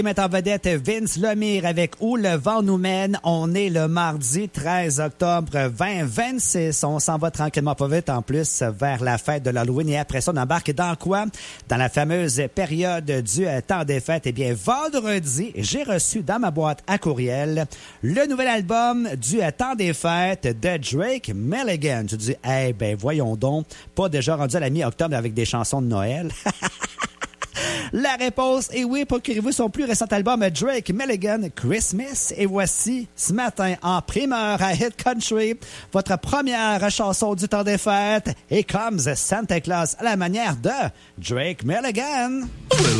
Met en vedette Vince Lemire avec Où le vent nous mène. On est le mardi 13 octobre 2026. On s'en va tranquillement pas vite en plus vers la fête de l'Halloween. Et après ça, on embarque dans quoi? Dans la fameuse période du temps des fêtes. Eh bien, vendredi, j'ai reçu dans ma boîte à courriel le nouvel album du temps des fêtes de Drake Milligan. Tu dis, eh ben voyons donc, pas déjà rendu à la mi-octobre avec des chansons de Noël. La réponse est oui. Procurez-vous son plus récent album Drake Milligan Christmas. Et voici ce matin en primeur à Hit Country votre première chanson du temps des fêtes. Here Comes Santa Claus à la manière de Drake Milligan.